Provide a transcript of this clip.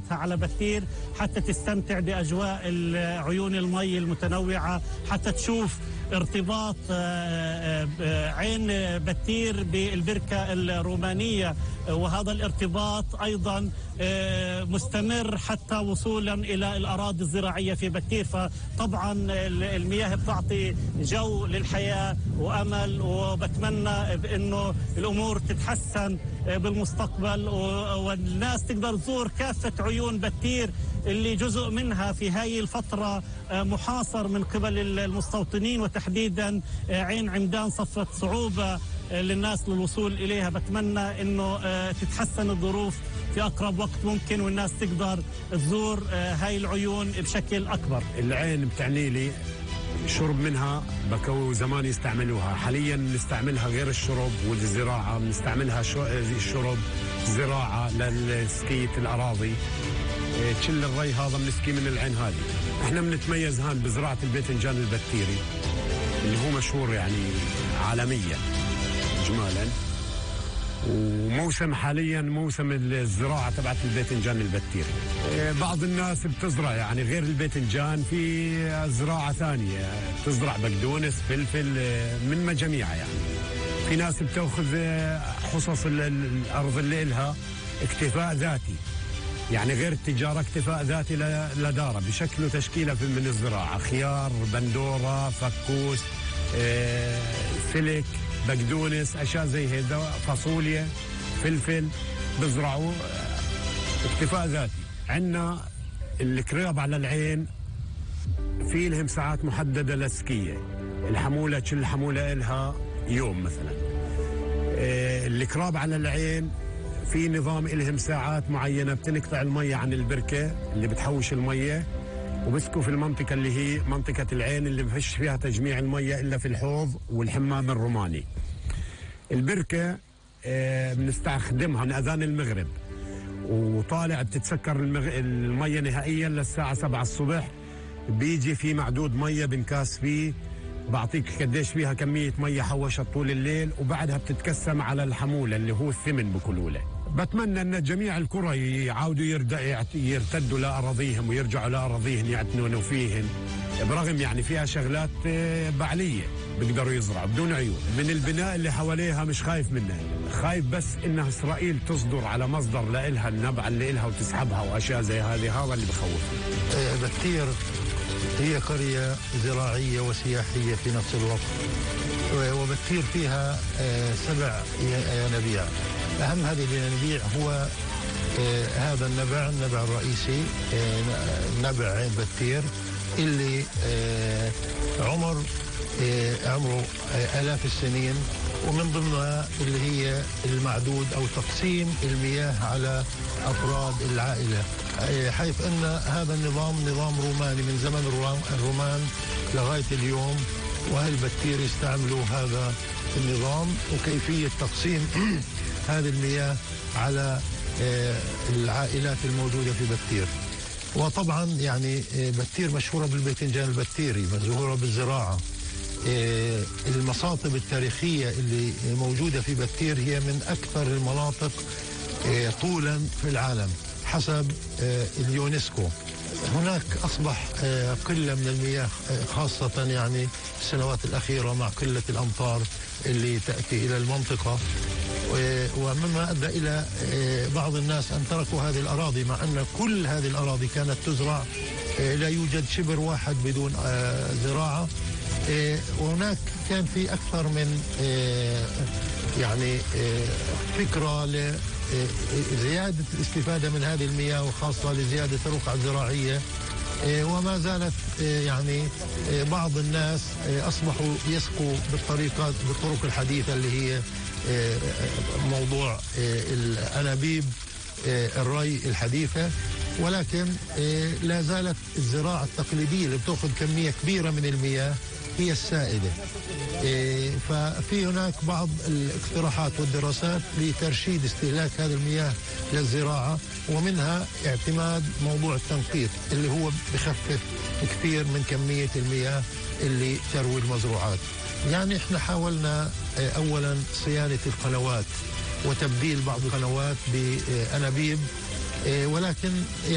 زيارتها على بتير حتى تستمتع بأجواء عيون المي المتنوعة، حتى تشوف ارتباط عين بتير بالبركة الرومانية، وهذا الارتباط أيضا مستمر حتى وصولا إلى الأراضي الزراعية في بتير. فطبعا المياه بتعطي جو للحياة وأمل، وبتمنى بأنه الأمور تتحسن بالمستقبل والناس تقدر تزور كافة عيون بتير اللي جزء منها في هاي الفترة محاصر من قبل المستوطنين، وتحديدا عين عمدان صفت صعوبة للناس للوصول إليها. بتمنى أنه تتحسن الظروف في أقرب وقت ممكن والناس تقدر تزور هاي العيون بشكل أكبر. العين بتعني لي شرب منها بكو زمان يستعملوها، حاليا نستعملها غير الشرب والزراعة، بنستعملها الشرب زراعة للسكية الأراضي. تشل الري هذا بنسقي من العين هذه. احنا بنتميز هان بزراعة الباذنجان البتيري اللي هو مشهور يعني عالميا اجمالا، وموسم حاليا موسم الزراعة تبعت الباذنجان البتيري. بعض الناس بتزرع يعني غير الباذنجان في زراعة ثانية، بتزرع بقدونس فلفل من مجاميعها. يعني في ناس بتاخذ حصص الأرض اللي إلها اكتفاء ذاتي، يعني غير التجارة اكتفاء ذاتي لدارة بشكل وتشكيلة من الزراعة، خيار، بندورة، فكوس، فلك، بقدونس، أشياء زي هيدا، فاصوليا، فلفل، بزرعوا اكتفاء ذاتي. عندنا الكريب على العين في لهم ساعات محددة للسكية، الحمولة كل حمولة إلها يوم مثلا. الكراب على العين في نظام إلهم ساعات معينة بتنقطع المية عن البركة اللي بتحوش المية، وبسكوا في المنطقة اللي هي منطقة العين اللي بفش فيها تجميع المية إلا في الحوض والحمام الروماني. البركة بنستخدمها من أذان المغرب وطالع بتتسكر المية نهائيا للساعة 7 الصبح. بيجي في معدود مية بنكاس فيه، بعطيك قديش فيها كمية مية حوشت طول الليل، وبعدها بتتقسم على الحمولة اللي هو الثمن بكلولة. بتمنى أن جميع القرى يعودوا يرتدوا لأراضيهم ويرجعوا لأراضيهم يعتنوا فيهن، برغم يعني فيها شغلات بعلية بيقدروا يزرعوا بدون عيون. من البناء اللي حواليها مش خايف منها، خايف بس إنها إسرائيل تصدر على مصدر لإلها النبع اللي إلها وتسحبها وأشياء زي هذه، هذا اللي بخوفني. بتير هي قرية زراعية وسياحية في نفس الوقت، وبتير فيها 7 ينابيع. أهم هذه الينابيع هو هذا النبع الرئيسي، نبع عين بتير اللي عمره آلاف السنين، ومن ضمنها اللي هي المعدود أو تقسيم المياه على أفراد العائلة، حيث أن هذا النظام نظام روماني من زمن الرومان لغاية اليوم، وأهل بتير يستعملوا هذا النظام وكيفية تقسيم هذه المياه على العائلات الموجودة في بتير. وطبعا يعني بتير مشهورة بالباذنجان البتيري، مشهورة بالزراعة. المصاطب التاريخية اللي موجودة في بتير هي من أكثر المناطق طولا في العالم حسب اليونسكو. هناك أصبح قلة من المياه، خاصة يعني السنوات الأخيرة مع قلة الأمطار اللي تأتي إلى المنطقة، ومما أدى إلى بعض الناس أن تركوا هذه الأراضي، مع أن كل هذه الأراضي كانت تزرع، لا يوجد شبر واحد بدون زراعة. وهناك كان في أكثر من يعني فكرة لزيادة الاستفادة من هذه المياه، وخاصة لزيادة الرقعة الزراعية. وما زالت يعني بعض الناس أصبحوا يسقوا بالطرق الحديثة اللي هي موضوع الأنابيب الري الحديث، ولكن لا زالت الزراعة التقليدية اللي بتأخذ كمية كبيرة من المياه هي السائدة. ففي هناك بعض الاقتراحات والدراسات لترشيد استهلاك هذه المياه للزراعة، ومنها اعتماد موضوع التنقيط اللي هو بخفف كثير من كمية المياه اللي تروي المزروعات. يعني احنا حاولنا اولا صيانة القنوات وتبديل بعض القنوات بأنابيب، ولكن